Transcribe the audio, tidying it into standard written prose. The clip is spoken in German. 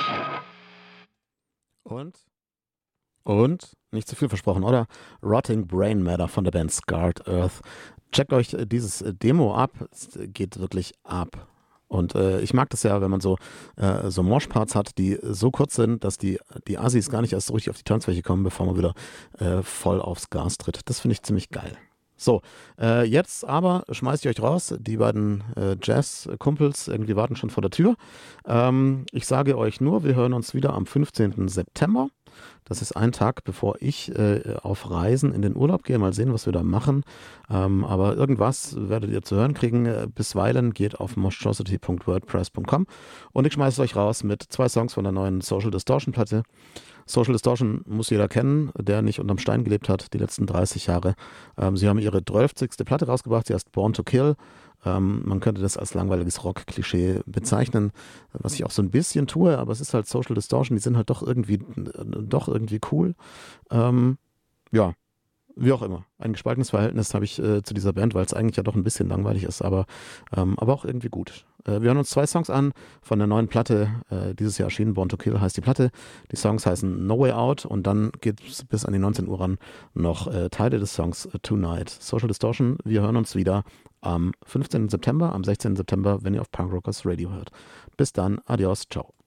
Und? Und? Nicht zu viel versprochen, oder? Rotting Brain Matter von der Band Scarred Earth. Checkt euch dieses Demo ab. Es geht wirklich ab. Und ich mag das ja, wenn man so Moshparts hat, die so kurz sind, dass die Assis gar nicht erst so richtig auf die Tanzfläche kommen, bevor man wieder voll aufs Gas tritt. Das finde ich ziemlich geil. So, jetzt aber schmeißt ihr euch raus. Die beiden Jazz-Kumpels irgendwie warten schon vor der Tür. Ich sage euch nur, wir hören uns wieder am 15. September. Das ist ein Tag, bevor ich auf Reisen in den Urlaub gehe. Mal sehen, was wir da machen. Aber irgendwas werdet ihr zu hören kriegen. Bisweilen geht auf moshtrocity.wordpress.com und ich schmeiße euch raus mit 2 Songs von der neuen Social Distortion Platte. Social Distortion muss jeder kennen, der nicht unterm Stein gelebt hat die letzten 30 Jahre. Sie haben ihre 12. Platte rausgebracht, sie heißt Born to Kill. Man könnte das als langweiliges Rock-Klischee bezeichnen, was ich auch so ein bisschen tue, aber es ist halt Social Distortion, die sind halt doch irgendwie cool. Ja, wie auch immer. Ein gespaltenes Verhältnis habe ich zu dieser Band, weil es eigentlich ja doch ein bisschen langweilig ist, aber auch irgendwie gut. Wir hören uns 2 Songs an von der neuen Platte, dieses Jahr erschienen, Born to Kill heißt die Platte. Die Songs heißen No Way Out und dann geht es bis an die 19 Uhr ran noch Teile des Songs Tonight. Social Distortion, wir hören uns wieder am 15. September, am 16. September, wenn ihr auf Punk Rockers Radio hört. Bis dann, adios, ciao.